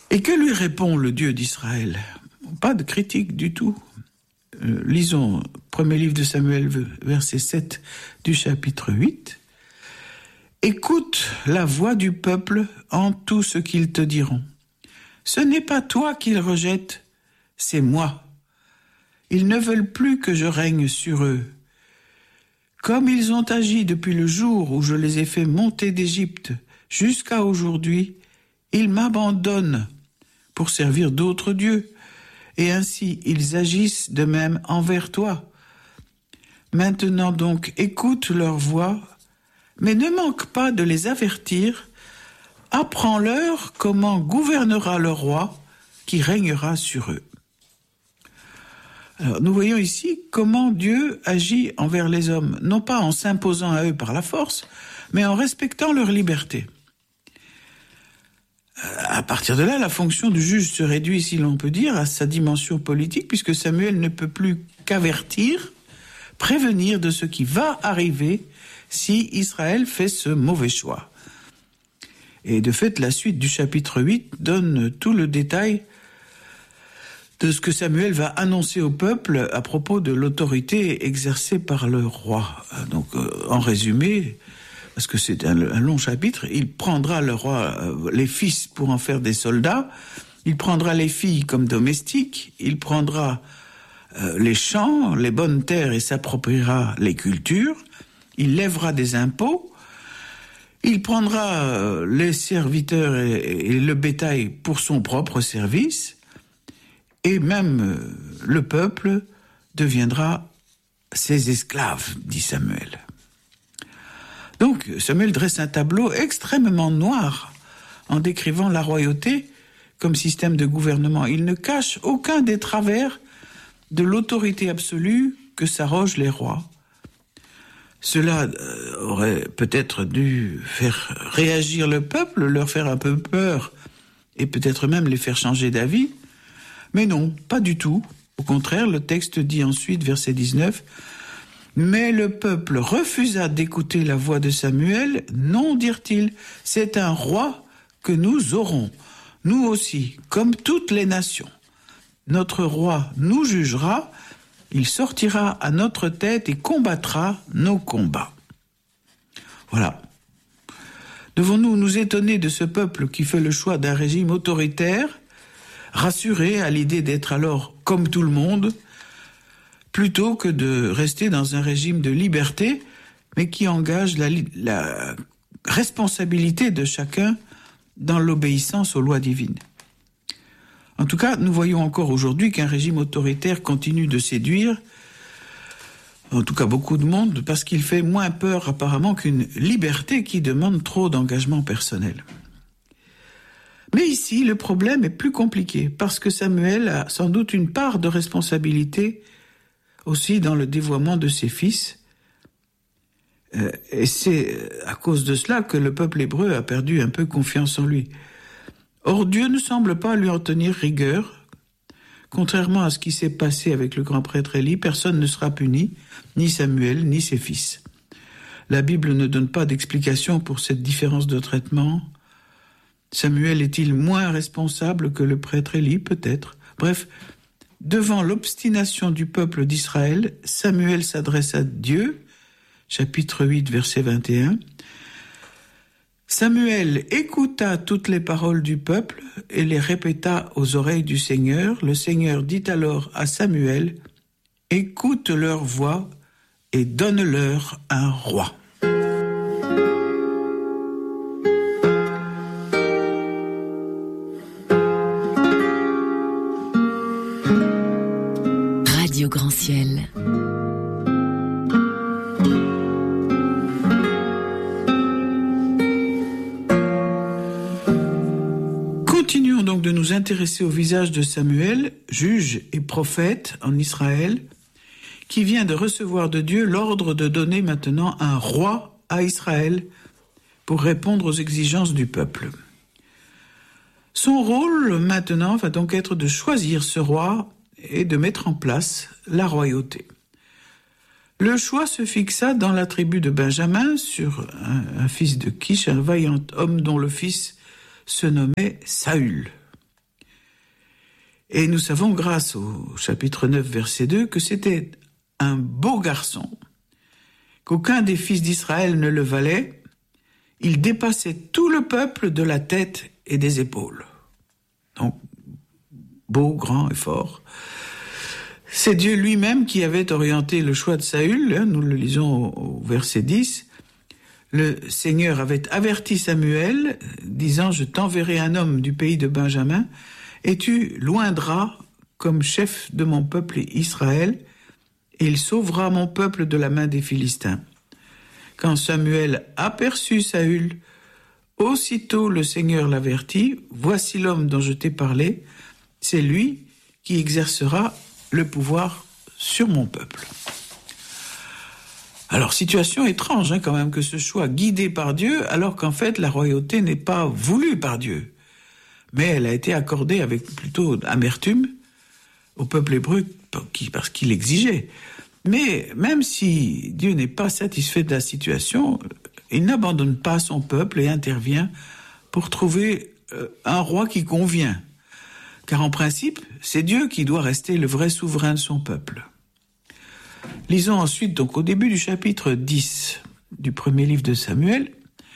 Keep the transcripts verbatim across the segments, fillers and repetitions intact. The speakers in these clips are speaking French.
Et que lui répond le Dieu d'Israël ? Pas de critique du tout. Euh, lisons premier livre de Samuel, verset sept du chapitre huit. « Écoute la voix du peuple en tout ce qu'ils te diront. Ce n'est pas toi qu'ils rejettent, c'est moi. Ils ne veulent plus que je règne sur eux. Comme ils ont agi depuis le jour où je les ai fait monter d'Égypte jusqu'à aujourd'hui, ils m'abandonnent pour servir d'autres dieux, et ainsi ils agissent de même envers toi. Maintenant donc, écoute leur voix, mais ne manque pas de les avertir. Apprends-leur comment gouvernera le roi qui régnera sur eux. » Alors, nous voyons ici comment Dieu agit envers les hommes, non pas en s'imposant à eux par la force, mais en respectant leur liberté. À partir de là, la fonction du juge se réduit, si l'on peut dire, à sa dimension politique, puisque Samuel ne peut plus qu'avertir, prévenir de ce qui va arriver si Israël fait ce mauvais choix. Et de fait, la suite du chapitre huit donne tout le détail de ce que Samuel va annoncer au peuple à propos de l'autorité exercée par le roi. Donc, en résumé, parce que c'est un, un long chapitre, il prendra le roi, euh, les fils pour en faire des soldats, il prendra les filles comme domestiques, il prendra euh, les champs, les bonnes terres et s'appropriera les cultures, il lèvera des impôts, il prendra euh, les serviteurs et, et le bétail pour son propre service, et même euh, le peuple deviendra ses esclaves, dit Samuel. Donc, Samuel dresse un tableau extrêmement noir en décrivant la royauté comme système de gouvernement. Il ne cache aucun des travers de l'autorité absolue que s'arrogent les rois. Cela aurait peut-être dû faire réagir le peuple, leur faire un peu peur et peut-être même les faire changer d'avis. Mais non, pas du tout. Au contraire, le texte dit ensuite, verset dix-neuf, « Mais le peuple refusa d'écouter la voix de Samuel. Non, dirent-ils, c'est un roi que nous aurons, nous aussi, comme toutes les nations. Notre roi nous jugera, il sortira à notre tête et combattra nos combats. » Voilà. Devons-nous nous étonner de ce peuple qui fait le choix d'un régime autoritaire, rassuré à l'idée d'être alors comme tout le monde, plutôt que de rester dans un régime de liberté, mais qui engage la, la responsabilité de chacun dans l'obéissance aux lois divines. En tout cas, nous voyons encore aujourd'hui qu'un régime autoritaire continue de séduire, en tout cas beaucoup de monde, parce qu'il fait moins peur apparemment qu'une liberté qui demande trop d'engagement personnel. Mais ici, le problème est plus compliqué, parce que Samuel a sans doute une part de responsabilité aussi dans le dévoiement de ses fils. Euh, et c'est à cause de cela que le peuple hébreu a perdu un peu confiance en lui. Or, Dieu ne semble pas lui en tenir rigueur. Contrairement à ce qui s'est passé avec le grand prêtre Élie, personne ne sera puni, ni Samuel, ni ses fils. La Bible ne donne pas d'explication pour cette différence de traitement. Samuel est-il moins responsable que le prêtre Élie, peut-être? Bref, devant l'obstination du peuple d'Israël, Samuel s'adresse à Dieu, chapitre huit, verset vingt et un. Samuel écouta toutes les paroles du peuple et les répéta aux oreilles du Seigneur. Le Seigneur dit alors à Samuel, « Écoute leur voix et donne-leur un roi. » Radio Grand Ciel. Continuons donc de nous intéresser au visage de Samuel, juge et prophète en Israël, qui vient de recevoir de Dieu l'ordre de donner maintenant un roi à Israël pour répondre aux exigences du peuple. Son rôle maintenant va donc être de choisir ce roi et de mettre en place la royauté. Le choix se fixa dans la tribu de Benjamin sur un, un fils de Kish, un vaillant homme dont le fils se nommait Saül. Et nous savons, grâce au chapitre neuf, verset deux, que c'était un beau garçon, qu'aucun des fils d'Israël ne le valait. Il dépassait tout le peuple de la tête et des épaules. Donc, beau, grand et fort. C'est Dieu lui-même qui avait orienté le choix de Saül. Nous le lisons au verset dix. Le Seigneur avait averti Samuel, disant « Je t'enverrai un homme du pays de Benjamin, et tu loindras comme chef de mon peuple Israël, et il sauvera mon peuple de la main des Philistins. » Quand Samuel aperçut Saül, aussitôt le Seigneur l'avertit « Voici l'homme dont je t'ai parlé, c'est lui qui exercera le pouvoir sur mon peuple. » Alors, situation étrange hein, quand même que ce choix guidé par Dieu, alors qu'en fait la royauté n'est pas voulue par Dieu, mais elle a été accordée avec plutôt amertume au peuple hébreu parce qu'il l'exigeait. Mais même si Dieu n'est pas satisfait de la situation, il n'abandonne pas son peuple et intervient pour trouver un roi qui convient. Car en principe, c'est Dieu qui doit rester le vrai souverain de son peuple. Lisons ensuite, donc au début du chapitre dix du premier livre de Samuel.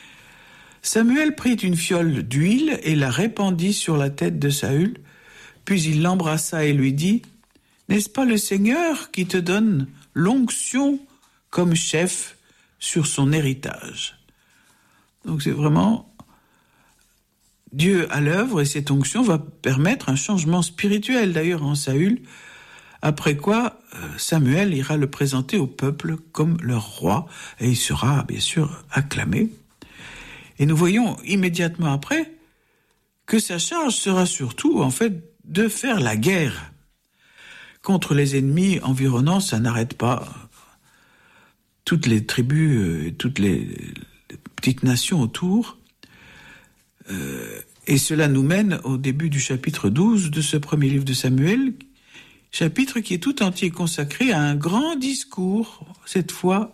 Samuel prit une fiole d'huile et la répandit sur la tête de Saül, puis il l'embrassa et lui dit « N'est-ce pas le Seigneur qui te donne l'onction comme chef sur son héritage ?» Donc c'est vraiment Dieu à l'œuvre, et cette onction va permettre un changement spirituel d'ailleurs en Saül, après quoi Samuel ira le présenter au peuple comme leur roi, et il sera bien sûr acclamé. Et nous voyons immédiatement après que sa charge sera surtout en fait de faire la guerre contre les ennemis environnants. Ça n'arrête pas. Toutes les tribus, toutes les, les petites nations autour. Euh, et cela nous mène au début du chapitre douze de ce premier livre de Samuel, chapitre qui est tout entier consacré à un grand discours, cette fois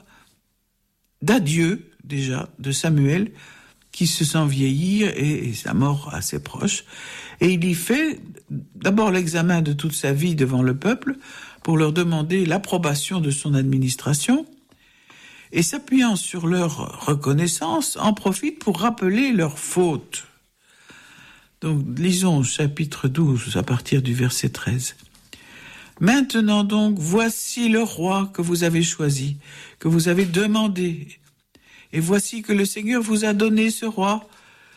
d'adieu déjà de Samuel, qui se sent vieillir et, et sa mort assez proche. Et il y fait d'abord l'examen de toute sa vie devant le peuple pour leur demander l'approbation de son administration, et s'appuyant sur leur reconnaissance, en profite pour rappeler leurs fautes. Donc, lisons chapitre douze à partir du verset treize. « Maintenant donc, voici le roi que vous avez choisi, que vous avez demandé, et voici que le Seigneur vous a donné ce roi.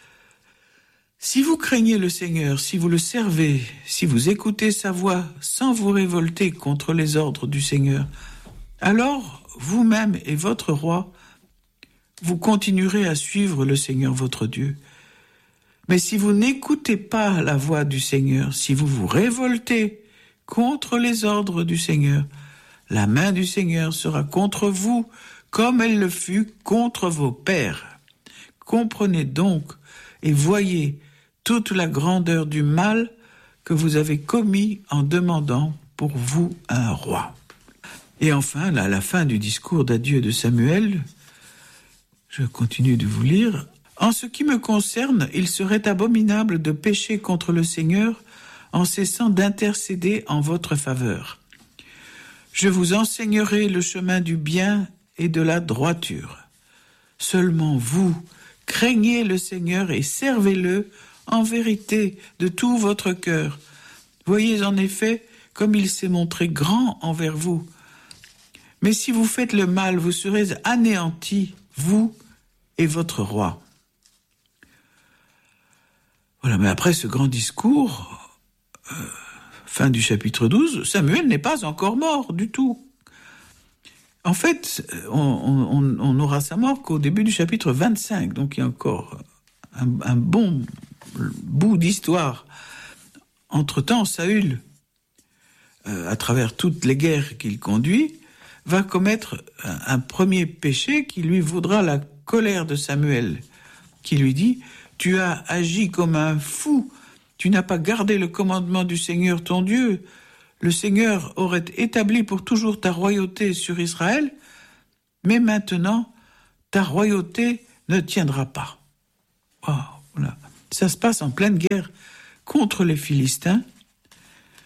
Si vous craignez le Seigneur, si vous le servez, si vous écoutez sa voix sans vous révolter contre les ordres du Seigneur, alors vous-même et votre roi, vous continuerez à suivre le Seigneur votre Dieu. Mais si vous n'écoutez pas la voix du Seigneur, si vous vous révoltez contre les ordres du Seigneur, la main du Seigneur sera contre vous, comme elle le fut contre vos pères. Comprenez donc et voyez toute la grandeur du mal que vous avez commis en demandant pour vous un roi. » Et enfin, là, à la fin du discours d'adieu de Samuel, je continue de vous lire. « En ce qui me concerne, il serait abominable de pécher contre le Seigneur en cessant d'intercéder en votre faveur. Je vous enseignerai le chemin du bien et de la droiture. Seulement vous, craignez le Seigneur et servez-le en vérité de tout votre cœur. Voyez en effet comme il s'est montré grand envers vous. Mais si vous faites le mal, vous serez anéantis, vous et votre roi. » Voilà, mais après ce grand discours, euh, fin du chapitre douze, Samuel n'est pas encore mort du tout. En fait, on, on, on n'aura sa mort qu'au début du chapitre vingt-cinq, donc il y a encore un, un bon bout d'histoire. Entre-temps, Saül, euh, à travers toutes les guerres qu'il conduit, va commettre un, un premier péché qui lui vaudra la colère de Samuel, qui lui dit « Tu as agi comme un fou, tu n'as pas gardé le commandement du Seigneur ton Dieu. Le Seigneur aurait établi pour toujours ta royauté sur Israël, mais maintenant, ta royauté ne tiendra pas. » Oh, voilà. Ça se passe en pleine guerre contre les Philistins.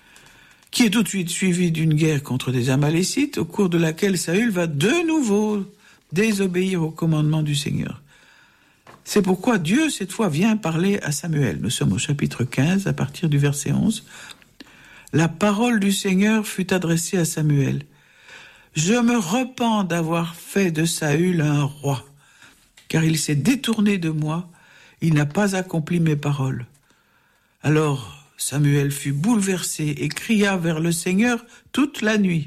qui est tout de suite suivie d'une guerre contre des Amalécites, au cours de laquelle Saül va de nouveau désobéir au commandement du Seigneur. C'est pourquoi Dieu, cette fois, vient parler à Samuel. Nous sommes au chapitre quinze, à partir du verset onze. La parole du Seigneur fut adressée à Samuel. « Je me repens d'avoir fait de Saül un roi, car il s'est détourné de moi, il n'a pas accompli mes paroles. » Alors Samuel fut bouleversé et cria vers le Seigneur toute la nuit.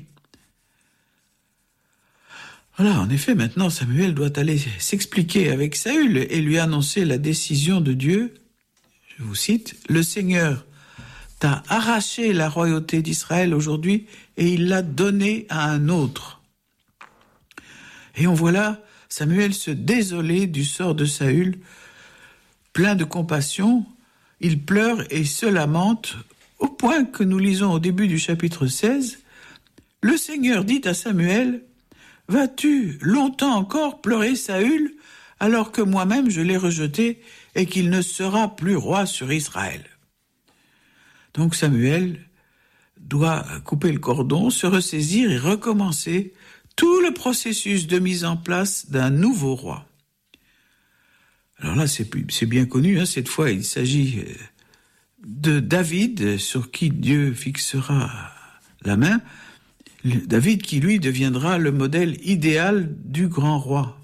Voilà, en effet, maintenant Samuel doit aller s'expliquer avec Saül et lui annoncer la décision de Dieu. Je vous cite, « Le Seigneur t'a arraché la royauté d'Israël aujourd'hui et il l'a donnée à un autre. » Et on voit là Samuel se désoler du sort de Saül, plein de compassion. Il pleure et se lamente au point que nous lisons au début du chapitre seize, « Le Seigneur dit à Samuel, « Vas-tu longtemps encore pleurer Saül, alors que moi-même je l'ai rejeté et qu'il ne sera plus roi sur Israël ?» Donc Samuel doit couper le cordon, se ressaisir et recommencer tout le processus de mise en place d'un nouveau roi. Alors là, c'est, c'est bien connu, hein, cette fois il s'agit de David, sur qui Dieu fixera la main. David qui, lui, deviendra le modèle idéal du grand roi.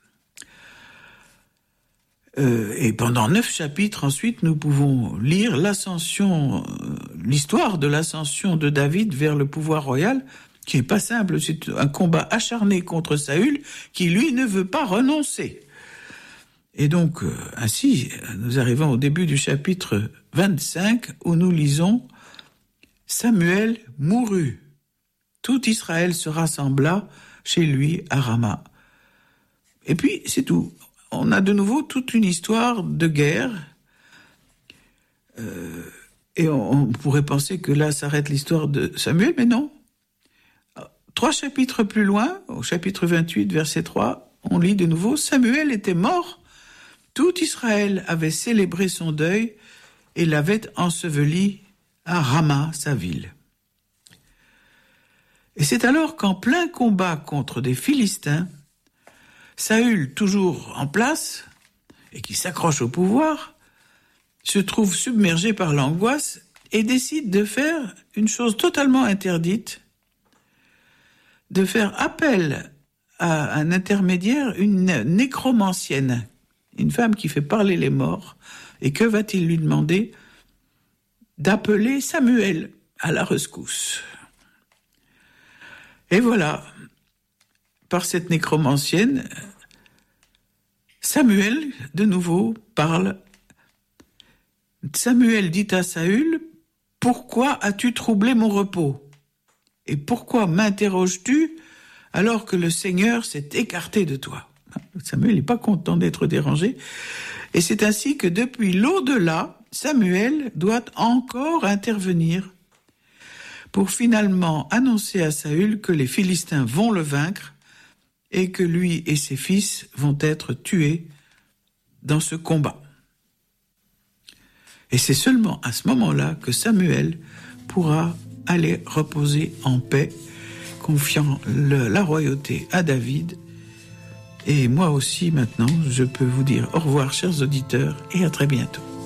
Euh, et pendant neuf chapitres, ensuite, nous pouvons lire l'ascension, euh, l'histoire de l'ascension de David vers le pouvoir royal, qui est pas simple, c'est un combat acharné contre Saül, qui, lui, ne veut pas renoncer. Et donc, euh, ainsi, nous arrivons au début du chapitre vingt-cinq, où nous lisons « Samuel mourut. Tout Israël se rassembla chez lui à Rama. » Et puis, c'est tout. On a de nouveau toute une histoire de guerre. Euh, et on, on pourrait penser que là s'arrête l'histoire de Samuel, mais non. Trois chapitres plus loin, au chapitre vingt-huit, verset trois, on lit de nouveau « Samuel était mort. Tout Israël avait célébré son deuil et l'avait enseveli à Rama, sa ville. » Et c'est alors qu'en plein combat contre des Philistins, Saül, toujours en place, et qui s'accroche au pouvoir, se trouve submergé par l'angoisse et décide de faire une chose totalement interdite, de faire appel à un intermédiaire, une nécromancienne, une femme qui fait parler les morts. Et que va-t-il lui demander? D'appeler Samuel à la rescousse. Et voilà, par cette nécromancienne, Samuel, de nouveau, parle. Samuel dit à Saül, « Pourquoi as-tu troublé mon repos? Et pourquoi m'interroges-tu alors que le Seigneur s'est écarté de toi ?» Samuel n'est pas content d'être dérangé. Et c'est ainsi que depuis l'au-delà, Samuel doit encore intervenir pour finalement annoncer à Saül que les Philistins vont le vaincre et que lui et ses fils vont être tués dans ce combat. Et c'est seulement à ce moment-là que Samuel pourra aller reposer en paix, confiant le, la royauté à David. Et moi aussi, maintenant, je peux vous dire au revoir, chers auditeurs, et à très bientôt.